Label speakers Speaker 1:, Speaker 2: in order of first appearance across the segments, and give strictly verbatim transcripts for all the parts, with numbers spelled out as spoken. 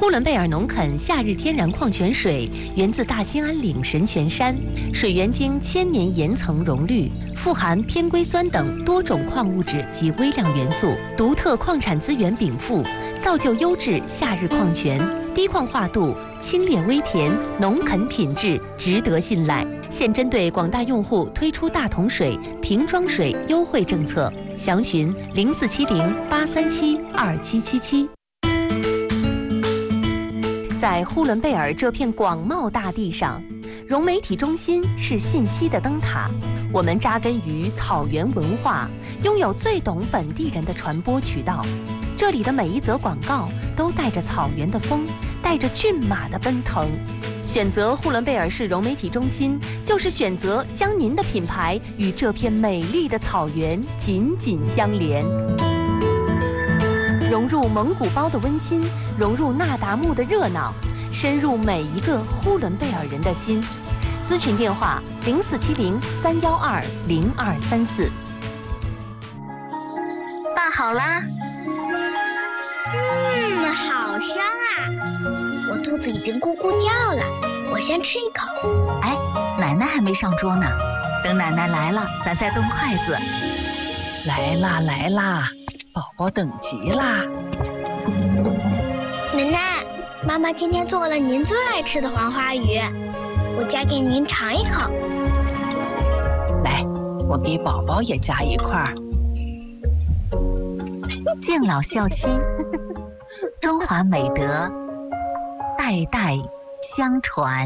Speaker 1: 呼伦贝尔农垦夏日天然矿泉水源自大兴安岭神泉山，水源经千年岩层溶滤，富含偏硅酸等多种矿物质及微量元素，独特矿产资源禀赋，造就优质夏日矿泉，低矿化度，清冽微甜，农垦品质，值得信赖。现针对广大用户推出大桶水、瓶装水优惠政策，详询零四七零八三七二七七七。在呼伦贝尔这片广袤大地上，融媒体中心是信息的灯塔。我们扎根于草原文化，拥有最懂本地人的传播渠道。这里的每一则广告都带着草原的风，带着骏马的奔腾。选择呼伦贝尔市融媒体中心，就是选择将您的品牌与这片美丽的草原紧紧相连。融入蒙古包的温馨，融入那达慕的热闹，深入每一个呼伦贝尔人的心。咨询电话零四七零三幺二零二三四。
Speaker 2: 拌好啦。
Speaker 3: 嗯，好香啊！我肚子已经咕咕叫了，我先吃一口。
Speaker 2: 哎，奶奶还没上桌呢，等奶奶来了，咱再动筷子。
Speaker 4: 来啦来啦，宝宝等急啦！
Speaker 3: 奶奶，妈妈今天做了您最爱吃的黄花鱼，我夹给您尝一口。
Speaker 4: 来，我给宝宝也夹一块。
Speaker 2: 敬老孝亲，中华美德代代相传。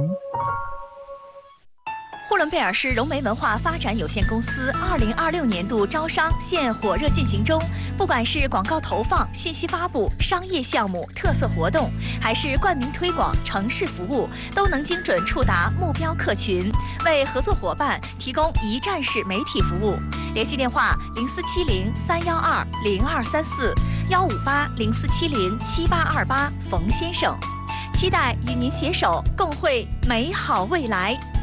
Speaker 5: 呼伦贝尔市融媒文化发展有限公司二零二六年度招商现火热进行中，不管是广告投放、信息发布、商业项目、特色活动，还是冠名推广、城市服务，都能精准触达目标客群，为合作伙伴提供一站式媒体服务。联系电话零四七零三幺二零二三四幺五八零四七零七八二八，冯先生，期待与您携手共绘美好未来。